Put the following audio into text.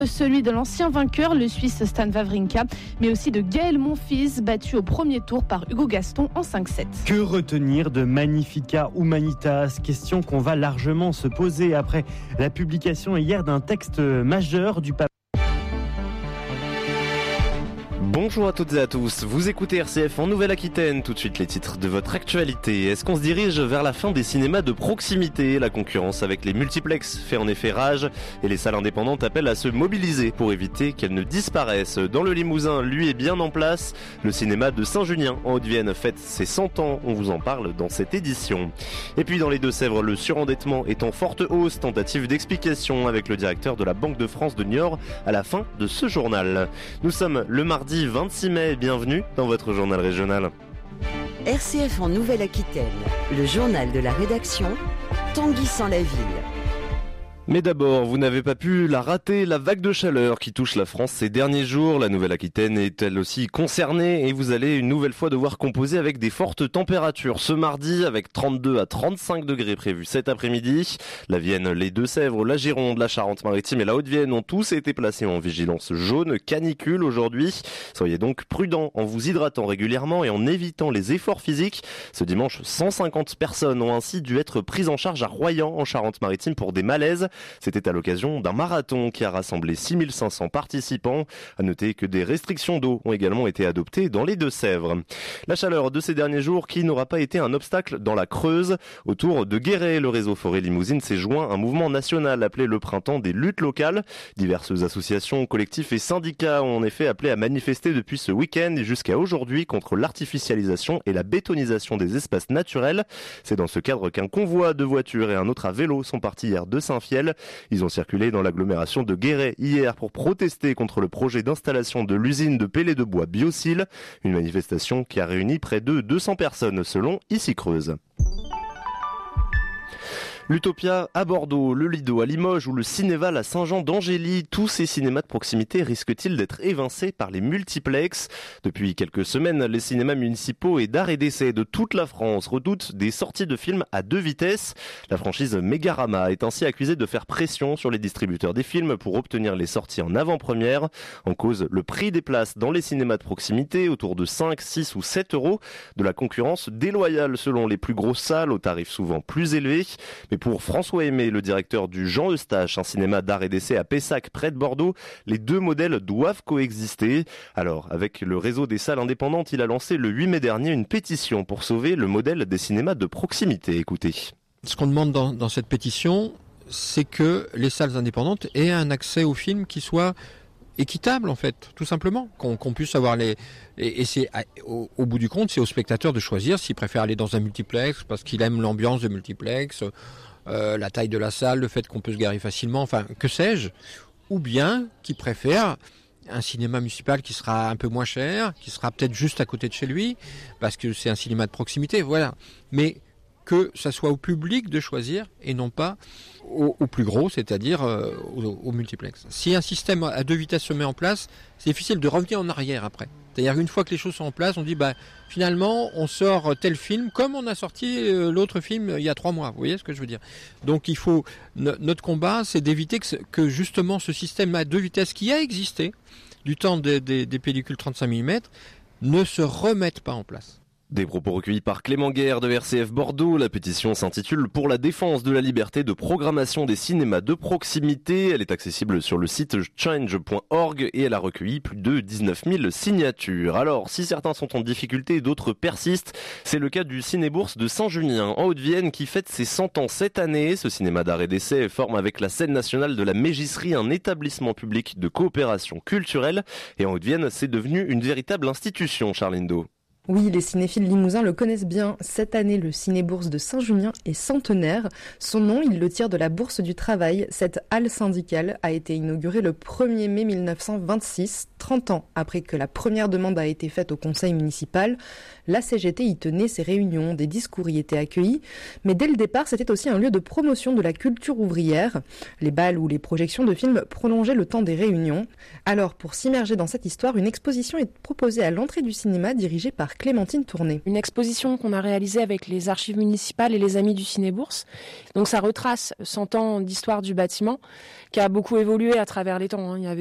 Celui de l'ancien vainqueur, le Suisse Stan Wawrinka, mais aussi de Gaël Monfils, battu au premier tour par Hugo Gaston en 5-7. Que retenir de Magnifica Humanitas ? Question qu'on va largement se poser après la publication hier d'un texte majeur du pape. Bonjour à toutes et à tous, vous écoutez RCF en Nouvelle-Aquitaine, tout de suite les titres de votre actualité. Est-ce qu'on se dirige vers la fin des cinémas de proximité ? La concurrence avec les multiplexes fait en effet rage et les salles indépendantes appellent à se mobiliser pour éviter qu'elles ne disparaissent. Dans le Limousin, lui est bien en place, le cinéma de Saint-Junien en Haute-Vienne fête ses 100 ans, on vous en parle dans cette édition. Et puis dans les Deux-Sèvres, le surendettement est en forte hausse, tentative d'explication avec le directeur de la Banque de France de Niort à la fin de ce journal. Nous sommes le mardi 26 mai, bienvenue dans votre journal régional. RCF en Nouvelle-Aquitaine, le journal de la rédaction, Tanguy sans la ville. Mais d'abord, vous n'avez pas pu la rater, la vague de chaleur qui touche la France ces derniers jours. La Nouvelle-Aquitaine est elle aussi concernée et vous allez une nouvelle fois devoir composer avec des fortes températures. Ce mardi, avec 32 à 35 degrés prévus cet après-midi. La Vienne, les Deux-Sèvres, la Gironde, la Charente-Maritime et la Haute-Vienne ont tous été placés en vigilance jaune canicule aujourd'hui. Soyez donc prudents en vous hydratant régulièrement et en évitant les efforts physiques. Ce dimanche, 150 personnes ont ainsi dû être prises en charge à Royan en Charente-Maritime pour des malaises. C'était à l'occasion d'un marathon qui a rassemblé 6500 participants. À noter que des restrictions d'eau ont également été adoptées dans les Deux-Sèvres. La chaleur de ces derniers jours qui n'aura pas été un obstacle dans la Creuse. Autour de Guéret, le réseau Forêt Limousine s'est joint à un mouvement national appelé le Printemps des luttes locales. Diverses associations, collectifs et syndicats ont en effet appelé à manifester depuis ce week-end et jusqu'à aujourd'hui contre l'artificialisation et la bétonisation des espaces naturels. C'est dans ce cadre qu'un convoi de voitures et un autre à vélo sont partis hier de Saint-Fiel. Ils ont circulé dans l'agglomération de Guéret hier pour protester contre le projet d'installation de l'usine de pellets de bois Biocil. Une manifestation qui a réuni près de 200 personnes selon Ici Creuse. L'Utopia à Bordeaux, le Lido à Limoges ou le Cinéval à Saint-Jean-d'Angély, tous ces cinémas de proximité risquent-ils d'être évincés par les multiplexes ? Depuis quelques semaines, les cinémas municipaux et d'art et d'essai de toute la France redoutent des sorties de films à 2 vitesses. La franchise Megarama est ainsi accusée de faire pression sur les distributeurs des films pour obtenir les sorties en avant-première. En cause, le prix des places dans les cinémas de proximité, autour de 5, 6 ou 7 euros, de la concurrence déloyale selon les plus grosses salles, aux tarifs souvent plus élevés. Mais pour François Aimé, le directeur du Jean Eustache, un cinéma d'art et d'essai à Pessac, près de Bordeaux, les deux modèles doivent coexister. Alors, avec le réseau des salles indépendantes, il a lancé le 8 mai dernier une pétition pour sauver le modèle des cinémas de proximité. Écoutez. Ce qu'on demande dans cette pétition, c'est que les salles indépendantes aient un accès aux films qui soit équitable en fait, tout simplement, qu'on puisse avoir et c'est au bout du compte, c'est au spectateur de choisir s'il préfère aller dans un multiplex parce qu'il aime l'ambiance de multiplex, la taille de la salle, le fait qu'on peut se garer facilement, enfin que sais-je, ou bien qu'il préfère un cinéma municipal qui sera un peu moins cher, qui sera peut-être juste à côté de chez lui parce que c'est un cinéma de proximité, voilà, mais que ça soit au public de choisir et non pas au plus gros, c'est-à-dire au multiplex. Si un système à 2 vitesses se met en place, c'est difficile de revenir en arrière après. C'est-à-dire qu'une fois que les choses sont en place, on dit finalement on sort tel film comme on a sorti l'autre film il y a 3 mois. Vous voyez ce que je veux dire ? Donc il faut notre combat, c'est d'éviter que justement ce système à 2 vitesses qui a existé du temps des pellicules 35 mm ne se remette pas en place. Des propos recueillis par Clément Guerre de RCF Bordeaux. La pétition s'intitule « Pour la défense de la liberté de programmation des cinémas de proximité ». Elle est accessible sur le site change.org et elle a recueilli plus de 19 000 signatures. Alors, si certains sont en difficulté, d'autres persistent. C'est le cas du Cinébourse de Saint-Junien en Haute-Vienne qui fête ses 100 ans cette année. Ce cinéma d'art et d'essai forme avec la scène nationale de la Mégisserie un établissement public de coopération culturelle. Et en Haute-Vienne, c'est devenu une véritable institution, Charline Do. Oui, les cinéphiles limousins le connaissent bien. Cette année, le Cinébourse de Saint-Junien est centenaire. Son nom, il le tire de la Bourse du Travail. Cette halle syndicale a été inaugurée le 1er mai 1926, 30 ans après que la première demande a été faite au conseil municipal. La CGT y tenait ses réunions, des discours y étaient accueillis. Mais dès le départ, c'était aussi un lieu de promotion de la culture ouvrière. Les bals ou les projections de films prolongeaient le temps des réunions. Alors, pour s'immerger dans cette histoire, une exposition est proposée à l'entrée du cinéma dirigée par par Clémentine Tourné. Une exposition qu'on a réalisée avec les archives municipales et les amis du Ciné-Bourse. Donc ça retrace 100 ans d'histoire du bâtiment qui a beaucoup évolué à travers les temps. Il y avait